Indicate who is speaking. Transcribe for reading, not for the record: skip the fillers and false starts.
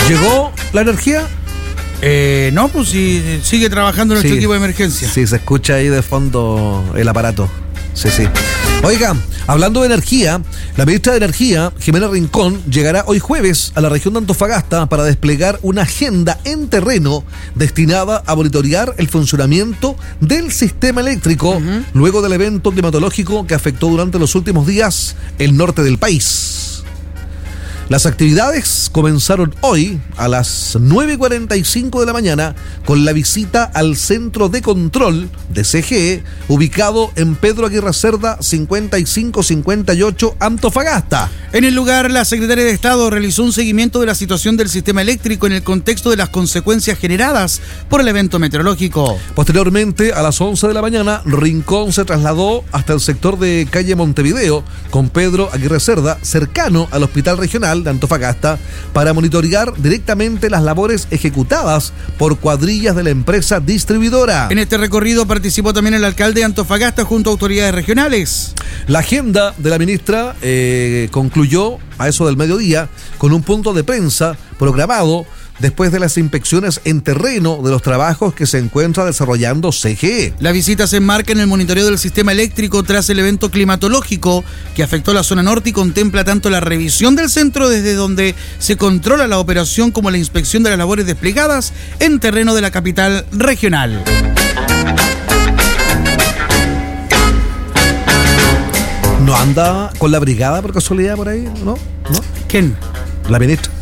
Speaker 1: ¿Llegó la energía?
Speaker 2: No, pues si sigue trabajando nuestro equipo de emergencia.
Speaker 1: Sí, se escucha ahí de fondo el aparato. Sí. Oiga, hablando de energía, la ministra de Energía, Jimena Rincón, llegará hoy jueves a la región de Antofagasta para desplegar una agenda en terreno destinada a monitorear el funcionamiento del sistema eléctrico luego del evento climatológico que afectó durante los últimos días el norte del país. Las actividades comenzaron hoy a las 9:45 de la mañana con la visita al Centro de Control de CGE, ubicado en Pedro Aguirre Cerda 5558 Antofagasta.
Speaker 2: En el lugar, la secretaria de Estado realizó un seguimiento de la situación del sistema eléctrico en el contexto de las consecuencias generadas por el evento meteorológico.
Speaker 1: Posteriormente, a las 11 de la mañana, Rincón se trasladó hasta el sector de calle Montevideo con Pedro Aguirre Cerda, cercano al Hospital Regional de Antofagasta, para monitorear directamente las labores ejecutadas por cuadrillas de la empresa distribuidora.
Speaker 2: En este recorrido participó también el alcalde de Antofagasta junto a autoridades regionales.
Speaker 1: La agenda de la ministra concluyó a eso del mediodía con un punto de prensa programado después de las inspecciones en terreno de los trabajos que se encuentra desarrollando CGE.
Speaker 2: La visita se enmarca en el monitoreo del sistema eléctrico tras el evento climatológico que afectó la zona norte y contempla tanto la revisión del centro desde donde se controla la operación como la inspección de las labores desplegadas en terreno de la capital regional.
Speaker 1: ¿No anda con la brigada por casualidad por ahí? ¿No?
Speaker 2: ¿Quién?
Speaker 1: La ministra.